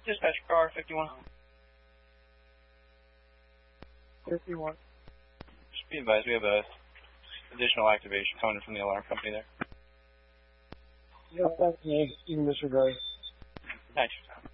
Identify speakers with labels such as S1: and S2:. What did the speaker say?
S1: Dispatch car 51.
S2: 51.
S1: Just be advised, we have a additional activation coming from the alarm company there.
S2: Yeah, that's me. You can disregard.
S1: Thanks.